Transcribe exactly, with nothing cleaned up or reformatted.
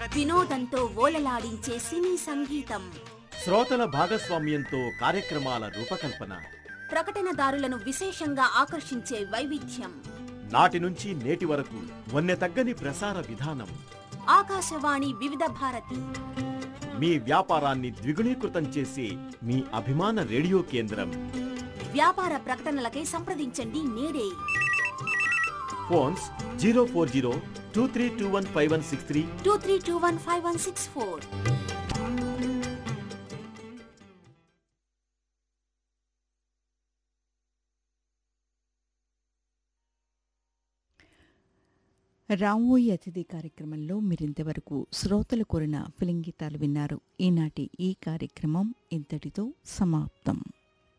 వినోదంతో ఓలలాడించే సినీ సంగీతం, శ్రోతల భాగస్వామ్యంతో కార్యక్రమాల రూపకల్పన, ప్రకటనదారులను విశేషంగా ఆకర్షించే వైవిధ్యం, నాటి నుంచి నేటి వరకు వన్నె తగ్గని ప్రసార విధానం. ఆకాశవాణి వివిధ భారతి మీ వ్యాపారాన్ని ద్విగుణీకృతం చేసే మీ అభిమాన రేడియో కేంద్రం. వ్యాపార ప్రకటనలకై సంప్రదించండి నేడే. Phones zero four zero two three two one five one six three two three two one five one six four. రామోయి అతిథి కార్యక్రమంలో మీరింతవరకు శ్రోతలు కోరిన ఫిలిం గీతాలు విన్నారు. ఈనాటి ఈ కార్యక్రమం ఇంతటితో సమాప్తం.